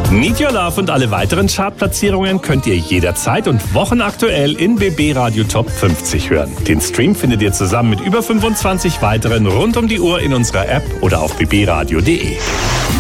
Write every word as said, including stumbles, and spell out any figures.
Need Your Love und alle weiteren Chartplatzierungen könnt ihr jederzeit und wochenaktuell in B B Radio Top fünfzig hören. Den Stream findet ihr zusammen mit über fünfundzwanzig weiteren rund um die Uhr in unserer App oder auf b b radio punkt d e.